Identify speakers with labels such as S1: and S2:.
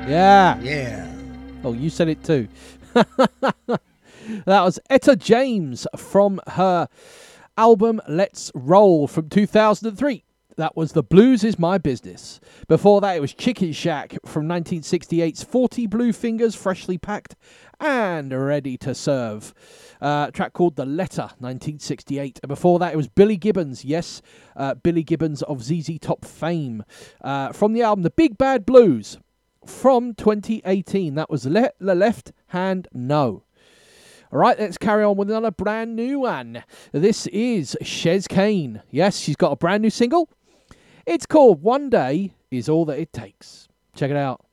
S1: Yeah.
S2: Yeah.
S1: Oh, you said it too. That was Etta James from her album Let's Roll from 2003. That was The Blues Is My Business. Before that, it was Chicken Shack from 1968's 40 Blue Fingers, freshly packed and ready to serve. Track called The Letter, 1968. And before that, it was Billy Gibbons. Yes, Billy Gibbons of ZZ Top fame. From the album The Big Bad Blues from 2018. That was The Left Hand No. All right, let's carry on with another brand new one. This is Shez Kane. Yes, she's got a brand new single. It's called One Day Is All That It Takes. Check it out.